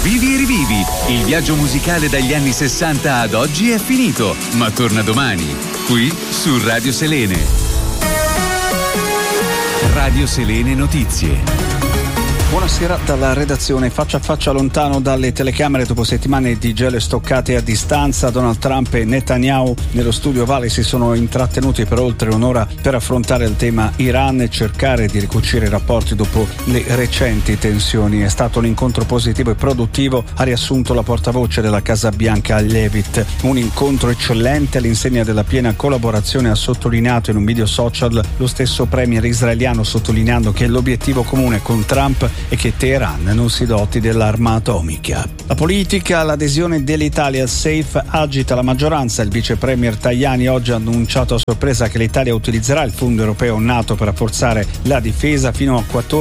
Vivi e rivivi. Il viaggio musicale dagli anni 60 ad oggi è finito, ma torna domani, qui su Radio Selene. Radio Selene Notizie. Buonasera dalla redazione. Faccia a faccia lontano dalle telecamere dopo settimane di gelo e stoccate a distanza, Donald Trump e Netanyahu nello studio Ovale si sono intrattenuti per oltre un'ora per affrontare il tema Iran e cercare di ricucire i rapporti dopo le recenti tensioni. È stato un incontro positivo e produttivo, ha riassunto la portavoce della Casa Bianca Leavitt. Un incontro eccellente all'insegna della piena collaborazione, ha sottolineato in un video social lo stesso premier israeliano, sottolineando che l'obiettivo comune con Trump e che Teheran non si doti dell'arma atomica. La politica, l'adesione dell'Italia al SAFE agita la maggioranza. Il vice premier Tajani oggi ha annunciato a sorpresa che l'Italia utilizzerà il fondo europeo NATO per rafforzare la difesa fino a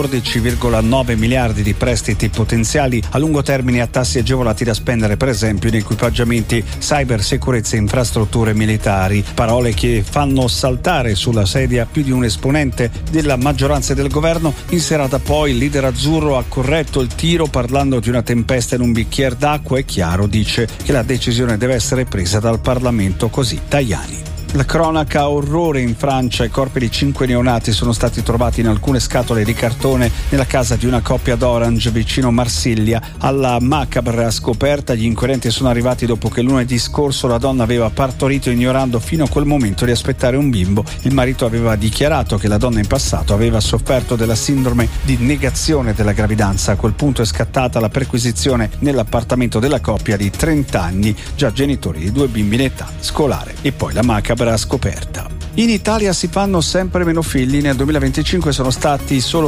14,9 miliardi di prestiti potenziali a lungo termine a tassi agevolati da spendere per esempio in equipaggiamenti, cybersicurezza e infrastrutture militari. Parole che fanno saltare sulla sedia più di un esponente della maggioranza e del governo. In serata poi il leader azzurro ha corretto il tiro parlando di una tempesta in un bicchiere d'acqua e chiaro dice che la decisione deve essere presa dal Parlamento, così Tajani. La cronaca orrore in Francia, i corpi di 5 neonati sono stati trovati in alcune scatole di cartone nella casa di una coppia d'Orange vicino Marsiglia. Alla macabra scoperta gli inquirenti sono arrivati dopo che lunedì scorso la donna aveva partorito ignorando fino a quel momento di aspettare un bimbo. Il marito aveva dichiarato che la donna in passato aveva sofferto della sindrome di negazione della gravidanza. A quel punto è scattata la perquisizione nell'appartamento della coppia di 30 anni, già genitori di 2 bimbi in età scolare. E poi la macabra scoperta. In Italia si fanno sempre meno figli. Nel 2025 sono stati solo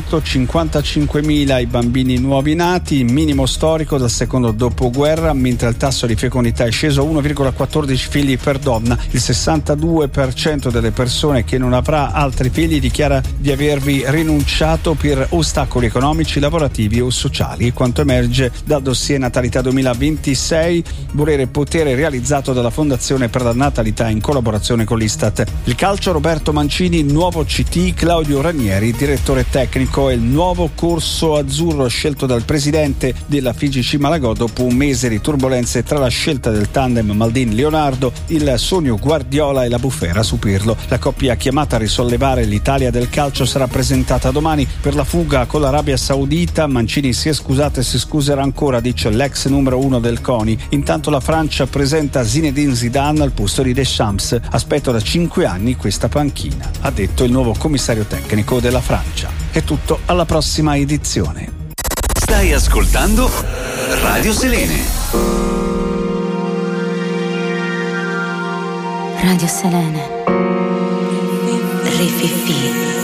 355.000 i bambini nuovi nati, minimo storico dal secondo dopoguerra, mentre il tasso di fecondità è sceso a 1,14 figli per donna. Il 62% delle persone che non avrà altri figli dichiara di avervi rinunciato per ostacoli economici, lavorativi o sociali. E quanto emerge dal dossier Natalità 2026, volere potere realizzato dalla Fondazione per la Natalità in collaborazione con l'Istat. Il calcio, Roberto Mancini, nuovo CT, Claudio Ranieri, direttore tecnico, e il nuovo corso azzurro scelto dal presidente della FIGC Malagò dopo un mese di turbolenze tra la scelta del tandem Maldini-Leonardo, il sogno Guardiola e la bufera su Pirlo. La coppia chiamata a risollevare l'Italia del calcio sarà presentata domani per la fuga con l'Arabia Saudita. Mancini si è scusato e si scuserà ancora, dice l'ex numero 1 del CONI. Intanto la Francia presenta Zinedine Zidane al posto di Deschamps. Aspetto da 5 anni questa panchina, ha detto il nuovo commissario tecnico della Francia. È tutto, alla prossima edizione. Stai ascoltando Radio Selene. Radio Selene. Rififi.